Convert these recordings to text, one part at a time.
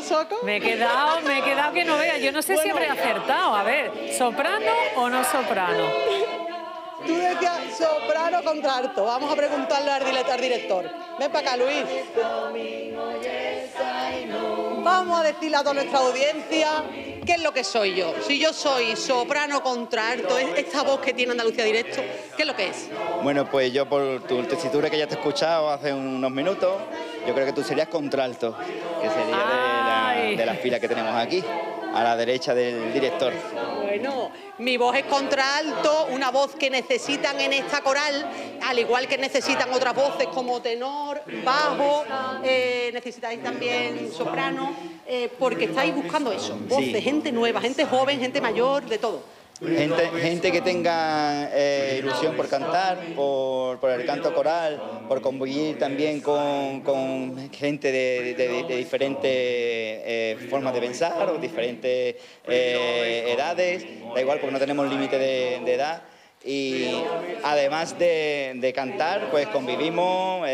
Soco? Me he quedado que no vea. Yo no sé si habré acertado. A ver, ¿soprano o no soprano? Tú decías soprano contralto. Vamos a preguntarle al director. Ven para acá, Luis. Vamos a decirle a toda nuestra audiencia qué es lo que soy yo. Si yo soy soprano contralto, esta voz que tiene Andalucía Directo, ¿qué es lo que es? Bueno, pues yo por tu tesitura que ya te he escuchado hace unos minutos, yo creo que tú serías contralto, que sería de la fila que tenemos aquí, a la derecha del director. Bueno, mi voz es contralto, una voz que necesitan en esta coral, al igual que necesitan otras voces como tenor, bajo, necesitáis también soprano, porque estáis buscando eso, voces, sí. Gente nueva, gente joven, gente mayor, de todo. Gente que tenga ilusión por cantar, por el canto coral, por convivir también con gente de diferentes formas de pensar o diferentes edades, da igual porque no tenemos límite de edad. Y además de cantar, pues convivimos,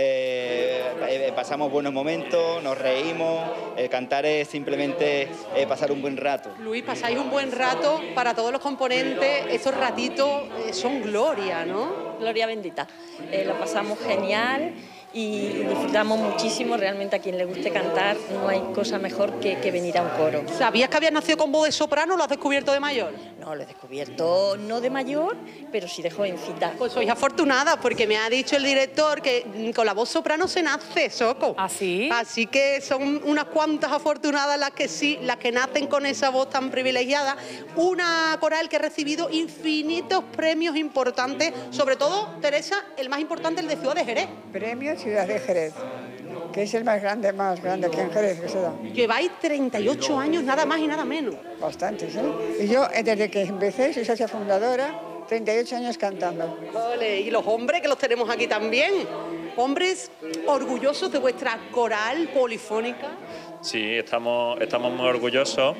pasamos buenos momentos, nos reímos. El cantar es simplemente pasar un buen rato. Luis, pasáis un buen rato para todos los componentes, esos ratitos son gloria, ¿no? Gloria bendita. Lo pasamos genial y disfrutamos muchísimo. Realmente a quien le guste cantar no hay cosa mejor que venir a un coro. ¿Sabías que habías nacido con voz de soprano o lo has descubierto de mayor? No, lo he descubierto no de mayor, pero sí de jovencita. Pues sois afortunadas porque me ha dicho el director que con la voz soprano se nace, Soco. ¿Ah, sí? Así que son unas cuantas afortunadas las que sí, las que nacen con esa voz tan privilegiada. Una coral que ha recibido infinitos premios importantes, sobre todo, Teresa, el más importante, el de Ciudad de Jerez. Premio Ciudad de Jerez, que es el más grande aquí en Jerez que se da. Lleváis 38 años, nada más y nada menos. Bastantes, ¿eh? Y yo, desde que empecé, soy socia fundadora, 38 años cantando. Ole, y los hombres, que los tenemos aquí también. Hombres orgullosos de vuestra coral polifónica. Sí, estamos muy orgullosos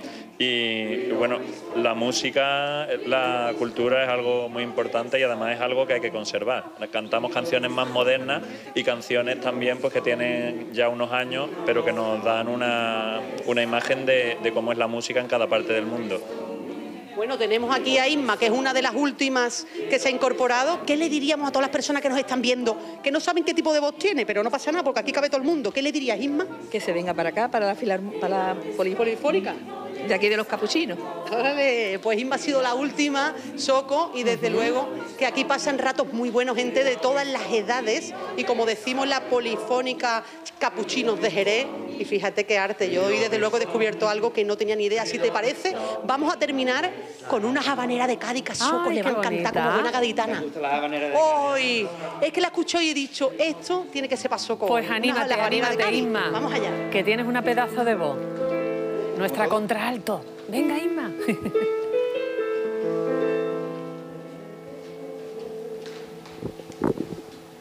y bueno, la música, la cultura es algo muy importante y además es algo que hay que conservar. Cantamos canciones más modernas y canciones también pues que tienen ya unos años, pero que nos dan una imagen de cómo es la música en cada parte del mundo. Bueno, tenemos aquí a Isma, que es una de las últimas que se ha incorporado. ¿Qué le diríamos a todas las personas que nos están viendo, que no saben qué tipo de voz tiene, pero no pasa nada porque aquí cabe todo el mundo? ¿Qué le dirías, Isma? Que se venga para acá, para la polifónica. De aquí de los Capuchinos. Órale, pues Isma ha sido la última, Soco, y desde luego que aquí pasan ratos muy buenos, gente de todas las edades, y como decimos, la polifónica Capuchinos de Jerez, y fíjate qué arte, yo hoy desde luego he descubierto algo que no tenía ni idea. Si te parece, vamos a terminar con una habanera de Cádiz, que a Soco le va a encantar como buena gaditana. ¿Te gusta la habanera de Cádiz? Hoy, es que la escucho y he dicho, esto tiene que ser para Soco. Pues anímate, anímate, Isma. Vamos allá. Que tienes una pedazo de voz. Nuestra contralto. Venga, Isma.